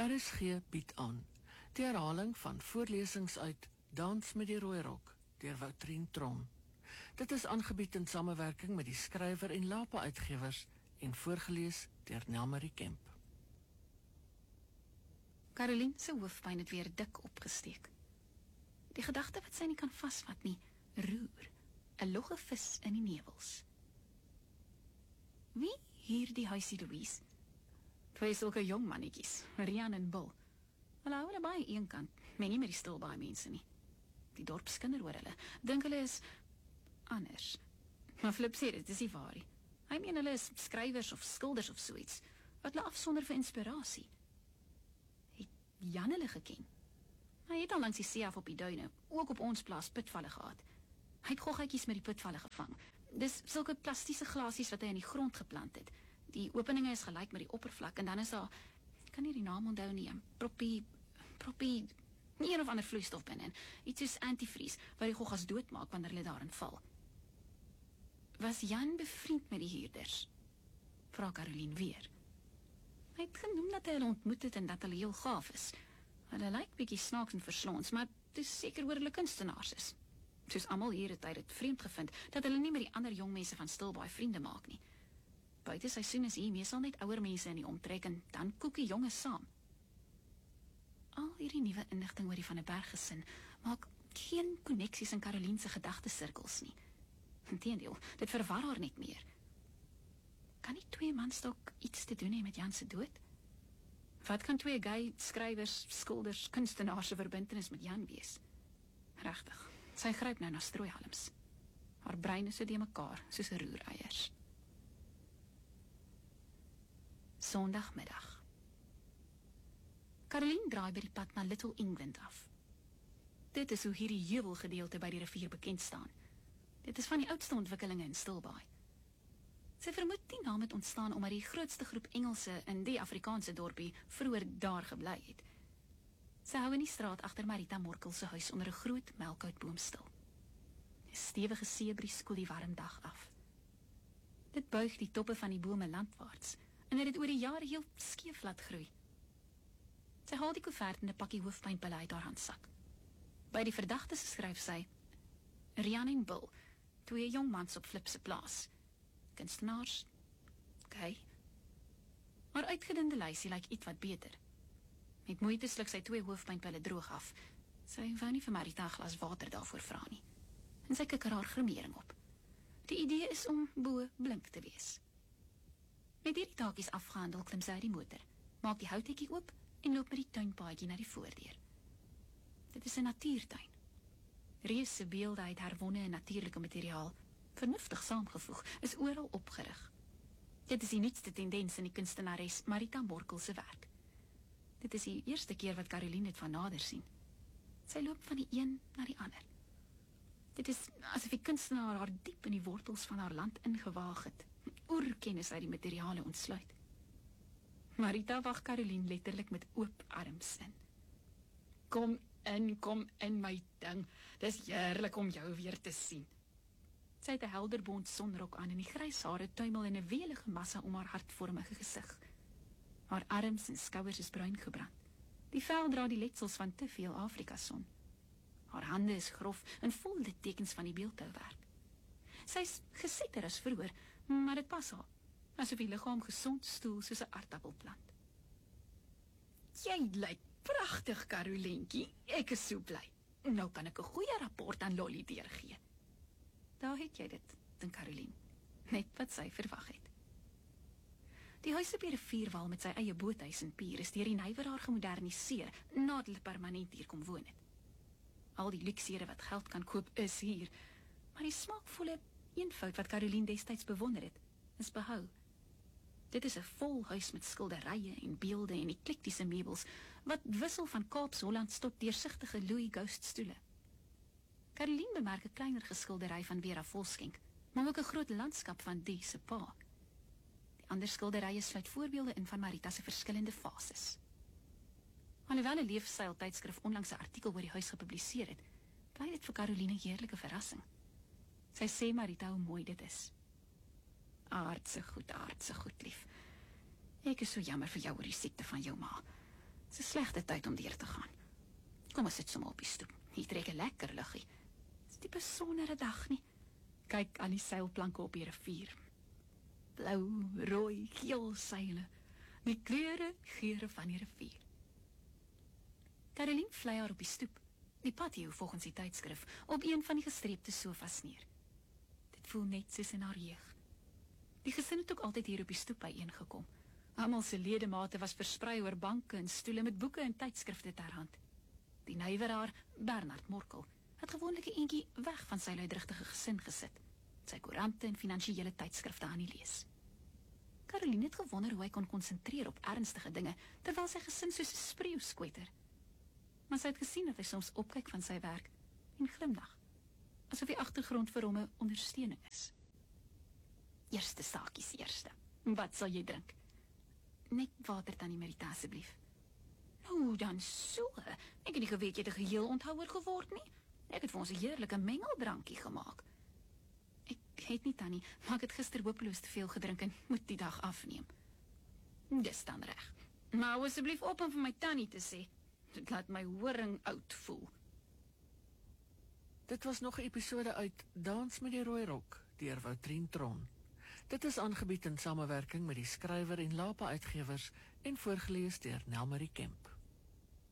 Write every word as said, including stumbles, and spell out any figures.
R S G bied aan die herhaling van voorlesings uit Dans met die Rooi Rok deur Woutrien Tron. Dit is aangebied in samewerking met die skrywer en Lapa uitgewers en voorgelees deur Nelmarie Kemp. Caroline se hoofpyn het weer dik opgesteek. Die gedagte wat sy nie kan vasvat nie, roer, 'n logge vis in die nevels. Wie hier die huisie Louise? Twee sulke jong mannetjies, Rian en Bill. Hulle hou hulle baie eenkant, men nie met die stil baie mense nie. Die dorpskinder oor hulle, dink hulle is anders. Maar Flip sê dit is nie waar nie. Hy meen hulle is skrywers of skilders of soets, wat hulle afsonder vir inspirasie. Het Jan hulle geken? Hy het al langs die see af op die duine, ook op ons plaas pitvalle gehad. Hy het goggetjies met die pitvalle gevang. Dis sulke plastiese glasies wat hy in die grond geplant het. Die openinge is gelyk met die oppervlak, en dan is daar, ek kan nie die naam onthou nie, proppie, proppie, nie een of ander vloeistof binne, iets soos antivries, wat die goggas doodmaak wanneer hulle daarin val. Was Jan bevriend met die huurders? Vra Caroline weer. Hy het genoem dat hy hulle ontmoet het en dat hulle heel gaaf is. Hulle lyk bietjie snaaks en verslons, maar het is seker oor hulle kunstenaars is. Soos almal hier het hy dit vreemd gevind, dat hulle nie met die ander jong mense van Stilbaai vriende maak nie. Buite seisoen is hier meestal net ouer mense in die omtrek en dan koek die jonges saam. Al hierdie nuwe inligting oor die Van der Berg gesin maak geen koneksies in Caroline se gedagtesirkels nie. Inteendeel, dit verwar haar net meer. Kan die twee mans dalk iets te doen hê met Jan se dood? Wat kan twee gay skrywers, skilders, kunstenaars se verbintenis met Jan wees? Regtig, sy gryp nou na strooihalms. Haar brein is so de mekaar, soos roereiers. Sondagmiddag. Caroline draai by die pad na Little England af. Dit is hoe hierdie heuwelgedeelte by die rivier bekend staan. Dit is van die oudste ontwikkelinge in Stilbaai. Sy vermoed die naam het ontstaan omdat die grootste groep Engelse in die Afrikaanse dorpie vroeër daar gebly het. Sy hou in die straat agter Marita Morkel se huis onder 'n groot melkhoutboom stil. 'n Stewige seebries koel die warm dag af. Dit buig die toppe van die bome landwaarts en het dit oor die jare heel skeef laat groei. Sy haal die koevert en 'n pakkie hoofpynpille uit haar handsak. By die verdagtes skryf sy: Rian en Bill, twee jong mans op Flip se plaas. Kunstenaars, okay. Maar uitgedinde lysie lyk iets wat beter. Met moeite sluk sy twee hoofpynpille droog af. Sy wou nie vir Marita 'n glas water daarvoor vra nie. En sy kikker haar grimering op. Die idee is om bo blink te wees. Met hierdie taakies afgehandel, klim sy uit die motor, maak die houthekkie oop en loop met die tuinpaadjie na die voordeur. Dit is 'n natuurtuin. Reuse beelde uit herwonne en natuurlike materiaal, vernuftig saamgevoeg, is oral opgerig. Dit is die nuutste tendens in die kunstenares Marita Morkel se werk. Dit is die eerste keer wat Caroline dit van nader sien. Sy loop van die een na die ander. Dit is asof die kunstenaar haar diep in die wortels van haar land ingewaag het, oerkennis uit die materiale ontsluit. Marita wag Caroline letterlik met oop arms in. Kom in, kom in my ding, dis heerlik om jou weer te sien. Sy het 'n helder bont sonrok aan en die grys hare tuimel in 'n welige massa om haar hartvormige gesig. Haar arms en skouers is bruin gebrand. Die vel dra die letsels van te veel Afrikason. Haar hande is grof en vol die tekens van die beeldhouwerk. Sy is gesetter as vroeër, maar dit pas haar, asof die liggaam gesond stoel soos 'n aardappelplant. Jy lyk pragtig, Carolientjie. Ek is so bly. Nou kan ek 'n goeie rapport aan Lolly deurgee. Daar het jy dit, dink Caroline. Net wat sy verwag het. Die huis op die rivierwal met sy eie boothuis en pier is deur die nywerhaar gemoderniseer nadat hulle permanent hier kom woon het. Al die luksere wat geld kan koop is hier, maar die smaakvolle eenvoud wat Caroline destyds bewonder het, is behou. Dit is 'n vol huis met skilderye en beelde en eklektiese meubels wat wissel van Kaaps-Hollands tot deursigtige Louis Ghost stoele. Caroline bemerk 'n kleiner geskildery van Vera Volskenk, maar ook 'n groot landskap van die se pa. Die ander skilderye sluit voorbeelde in van Marita se verskillende fases. Alhoewel 'n leefstyl tydskrif onlangs 'n artikel oor die huis gepubliseer het, bly dit vir Caroline 'n heerlike verrassing. Sy sê Marita hoe mooi dit is. Aardse goed, aardse goed, lief. Ek is so jammer vir jou oor die siekte van jou ma. Dis 'n slegte tyd om deur te gaan. Kom ons sit sommer op die stoep. Hier trek 'n lekker luggie. Dis die besondere dag nie. Kyk aan die seilplanke op die rivier. Blou, rooi, geel seile. Die kleure, geure van die rivier. Caroline vlei haar op die stoep, die patio volgens die tydskrif, op een van die gestreepte sofas neer. Dit voel net soos in haar jeug. Die gesin het ook altyd hier op die stoep byeengekom. Almal se ledemate was versprei oor banke en stoele met boeke en tydskrifte ter hand. Die nywerhaar, Bernard Morkel, het gewoonlik 'n entjie weg van sy luidrigtige gesin gesit, sy koerante en finansiële tydskrifte aan die lees. Caroline het gewonder hoe hy kon konsentreer op ernstige dinge, terwyl sy gesin soos 'n spreeu skwetter. Maar sy het gesien dat hy soms opkyk van sy werk en glimlag, asof die agtergrond vir hom 'n ondersteuning is. Eerste saakies eerste. Wat sal jy drink? Net water tannie Merita asseblief. Nou dan so. Ek het nie geweet jy het 'n geheel onthouer geword nie. Ek het vir ons 'n heerlike mengeldrankie gemaak. Ek het nie tannie, maar ek het gister hopeloos te veel gedrink en moet die dag afneem. Dis dan reg. Maar hou asseblief op om vir my tannie te sê. Dit laat my horing oud voel. Dit was nog 'n episode uit Dans met die Rooi Rok deur Woutrien Tron. Dit is aangebied in samewerking met die skrywer en Lapa Uitgewers en voorgeles deur Nelmarie Kemp.